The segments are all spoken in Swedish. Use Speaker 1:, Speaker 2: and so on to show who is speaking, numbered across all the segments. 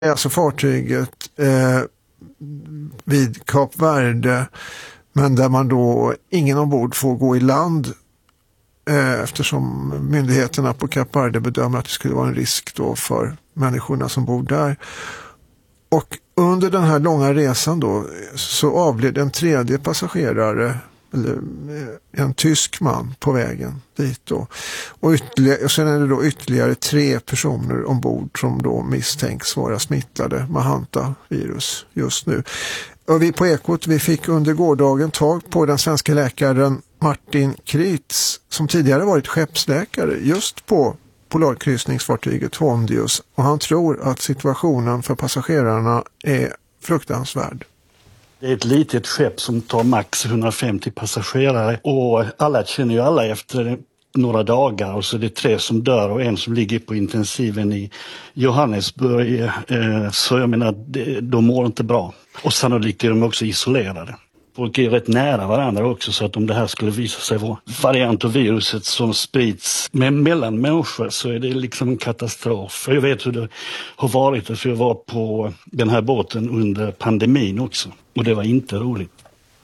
Speaker 1: Alltså fartyget vid Kap Verde, men där man då ingen ombord får gå i land eftersom myndigheterna på Kap Verde bedömer att det skulle vara en risk då för människorna som bor där. Och under den här långa resan då så avled en tredje passagerare, eller en tysk man, på vägen dit då. Och sen är det då ytterligare 3 personer ombord som då misstänks vara smittade med hantavirus just nu. Och vi på Ekot, vi fick under gårdagen tag på den svenska läkaren Martin Kritz, som tidigare varit skeppsläkare just på polarkryssningsfartyget Hondius, och han tror att situationen för passagerarna är fruktansvärd.
Speaker 2: Det är ett litet skepp som tar max 150 passagerare och alla känner ju alla efter några dagar, och så är det 3 som dör och 1 som ligger på intensiven i Johannesburg. Så jag menar, de mår inte bra. Och sannolikt är de också isolerade. Folk är rätt nära varandra också, så att om det här skulle visa sig vara variant av viruset som sprids mellan människor, så är det liksom en katastrof. Jag vet hur det har varit, för jag var på den här båten under pandemin också, och det var inte roligt.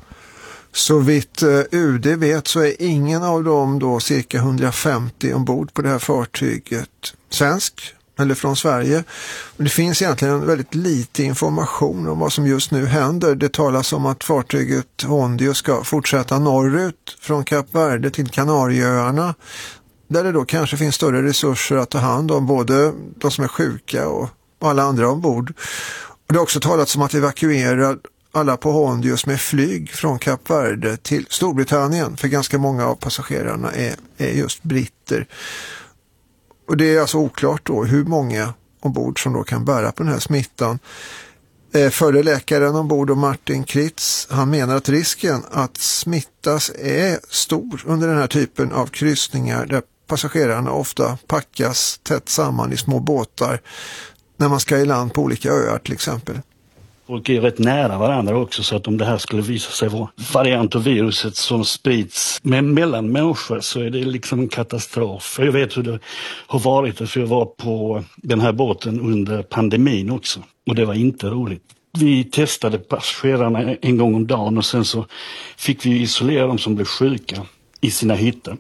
Speaker 1: Så vitt UD vet så är ingen av dem då cirka 150 ombord på det här fartyget svensk eller från Sverige. Men det finns egentligen väldigt lite information om vad som just nu händer. Det talas om att fartyget Hondius ska fortsätta norrut från Kap Verde till Kanarieöarna, där det då kanske finns större resurser att ta hand om både de som är sjuka och alla andra ombord. Och det har också talats om att evakuera alla på Hondius med flyg från Kap Verde till Storbritannien, för ganska många av passagerarna är just britter. Och det är alltså oklart då hur många ombord som då kan bära på den här smittan. Förre läkaren ombord och Martin Kritz, han menar att risken att smittas är stor under den här typen av kryssningar där passagerarna ofta packas tätt samman i små båtar när man ska i land på olika öar till exempel.
Speaker 2: Folk är rätt nära varandra också, så att om det här skulle visa sig vara variant av viruset som sprids mellan människor, så är det liksom en katastrof. Jag vet hur det har varit, för jag var på den här båten under pandemin också, och det var inte roligt. Vi testade passagerarna en gång om dagen, och sen så fick vi isolera dem som blev sjuka i sina hytter.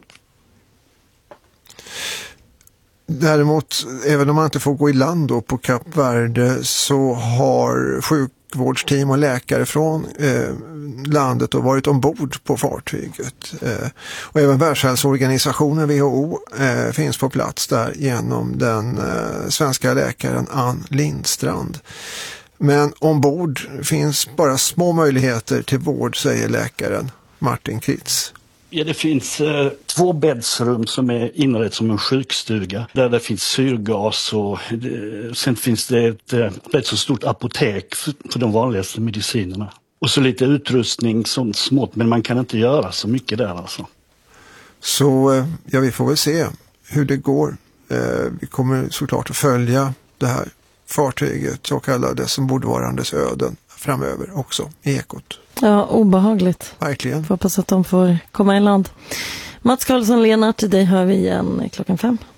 Speaker 1: Däremot, även om man inte får gå i land då på Kap Verde, så har sjukvårdsteam och läkare från landet och varit ombord på fartyget. Och även Världshälsoorganisationen WHO finns på plats där genom den svenska läkaren Ann Lindstrand. Men ombord finns bara små möjligheter till vård, säger läkaren Martin Kritz.
Speaker 2: Ja, det finns 2 bäddsrum som är inrett som en sjukstuga där det finns syrgas, och sen finns det ett rätt så stort apotek för de vanligaste medicinerna. Och så lite utrustning som smått, men man kan inte göra så mycket där alltså.
Speaker 1: Så ja, vi får väl se hur det går. Vi kommer såklart att följa det här fartyget och alla dess ombordvarandes öden framöver också i Ekot.
Speaker 3: Ja, obehagligt.
Speaker 1: Verkligen.
Speaker 3: Hoppas att de får komma i land. Mats Karlsson, Lennart, dig hör vi igen 5:00.